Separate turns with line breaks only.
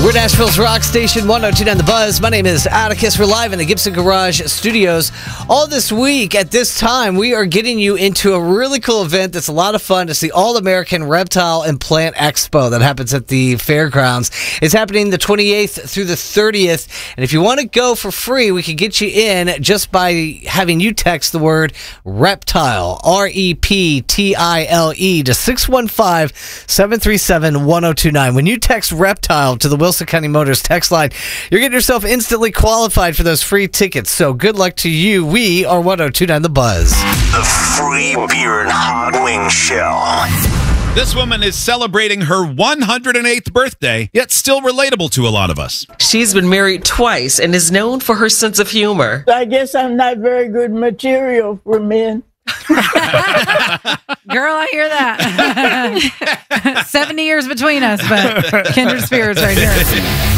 We're Nashville's rock station, 102.9 The Buzz. My name is Atticus. We're live in the Gibson Garage studios. All this week at this time, we are getting you into a really cool event that's a lot of fun. It's the All-American Reptile and Plant Expo that happens at the fairgrounds. It's happening the 28th through the 30th. And if you want to go for free, we can get you in just by having you text the word reptile, R-E-P-T-I-L-E, to 615-737-1029. When you text reptile to the Wilson County Motors text line, you're getting yourself instantly qualified for those free tickets. So good luck to you. We are 102.9 The Buzz.
The Free Beer and Hot Wing Show.
This woman is celebrating her 108th birthday, yet still relatable to a lot of us.
She's been married twice and is known for her sense of humor.
I guess I'm not very good material for men.
Girl, I hear that. 70 years between us, but kindred spirits right here.